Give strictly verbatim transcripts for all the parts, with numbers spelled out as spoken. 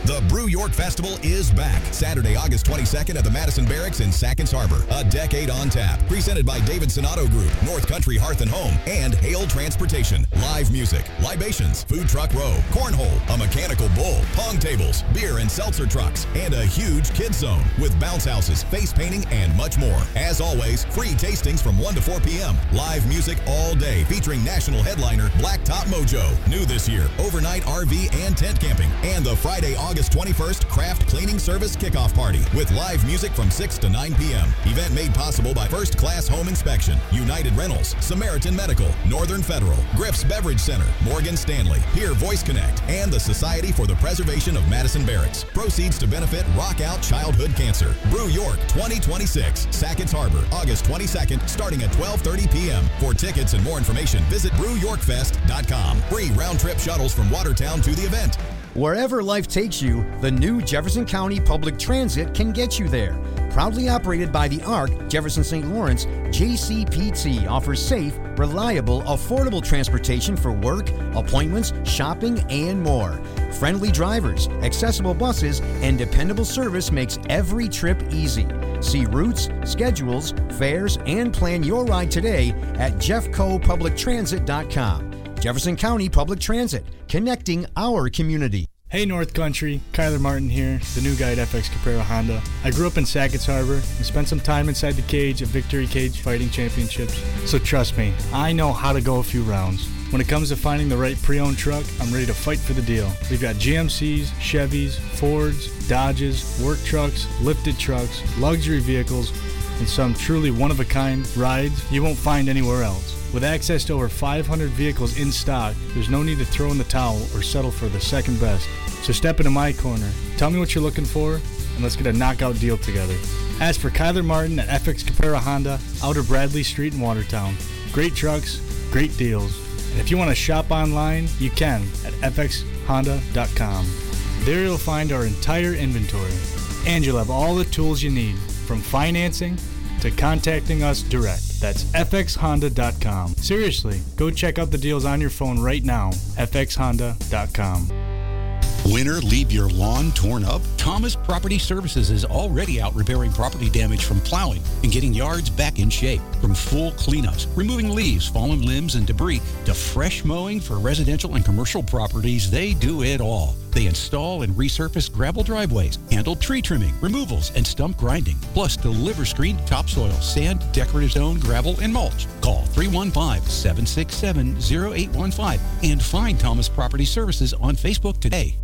The Brew York Festival is back. Saturday, August twenty-second at the Madison Barracks in Sackets Harbor. A decade on tap. Presented by David Sonato Group, North Country Hearth and Home, and Hale Transportation. Live music, libations, food truck row, cornhole, a mechanical bull, pong tables, beer and seltzer trucks, and a huge kids zone with bounce houses, face painting, and much more. As always, free tastings from one to four p.m. Live music all day featuring national headliner Blacktop Mojo. New this year, overnight R V and tent camping. And the Friday, August twenty-first Craft Cleaning Service Kickoff Party with live music from six to nine p.m. Event made possible by First Class Home Inspection, United Rentals, Samaritan Medical, Northern Federal, Griff's Beverage Center, Morgan Stanley, Here Voice Connect, and the Society for the Preservation of Madison Barracks. Proceeds to benefit Rock Out Childhood Cancer. Brew York twenty twenty-six, Sackets Harbor, August twenty-second, starting at twelve thirty p.m. For tickets and more information, visit brew york fest dot com. Free round-trip shuttles from Watertown to the event. Wherever life takes you, the new Jefferson County Public Transit can get you there. Proudly operated by the A R C, Jefferson Saint Lawrence, J C P T offers safe, reliable, affordable transportation for work, appointments, shopping, and more. Friendly drivers, accessible buses, and dependable service makes every trip easy. See routes, schedules, fares, and plan your ride today at jeffco public transit dot com. Jefferson County Public Transit, connecting our community. Hey North Country, Kyler Martin here, the new guy at F X Caprera Honda. I grew up in Sackets Harbor and spent some time inside the cage at Victory Cage Fighting Championships. So trust me, I know how to go a few rounds. When it comes to finding the right pre-owned truck, I'm ready to fight for the deal. We've got G M Cs, Chevys, Fords, Dodges, work trucks, lifted trucks, luxury vehicles, and some truly one-of-a-kind rides you won't find anywhere else. With access to over five hundred vehicles in stock, there's no need to throw in the towel or settle for the second best. So step into my corner, tell me what you're looking for, and let's get a knockout deal together. Ask for Kyler Martin at F X Caprera Honda, Outer Bradley Street in Watertown. Great trucks, great deals. And if you want to shop online, you can at f x honda dot com. There you'll find our entire inventory, and you'll have all the tools you need, from financing to contacting us direct. That's f x honda dot com. Seriously, go check out the deals on your phone right now, f x honda dot com. Winter, leave your lawn torn up? Thomas Property Services is already out repairing property damage from plowing and getting yards back in shape. From full cleanups, removing leaves, fallen limbs, and debris, to fresh mowing for residential and commercial properties, they do it all. They install and resurface gravel driveways, handle tree trimming, removals, and stump grinding, plus deliver screened topsoil, sand, decorative stone, gravel, and mulch. Call three one five, seven six seven, zero eight one five and find Thomas Property Services on Facebook today.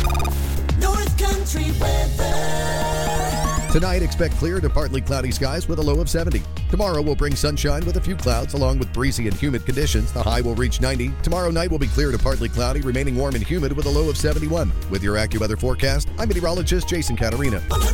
North Country weather. Tonight, expect clear to partly cloudy skies with a low of seventy. Tomorrow will bring sunshine with a few clouds along with breezy and humid conditions. The high will reach ninety. Tomorrow night will be clear to partly cloudy, remaining warm and humid with a low of seventy-one. With your AccuWeather forecast, I'm meteorologist Jason Caterina.